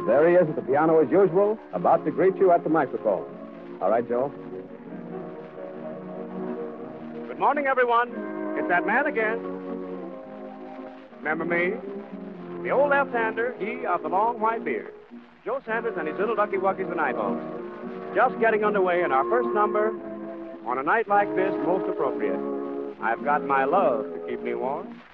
There he is at the piano as usual, about to greet you at the microphone. All right, Joe. Good morning, everyone. It's that man again. Remember me? The old left-hander, he of the long white beard. Joe Sanders and his little ducky wuckies and eyeballs. Just getting underway in our first number. On a night like this, most appropriate. I've got my love to keep me warm.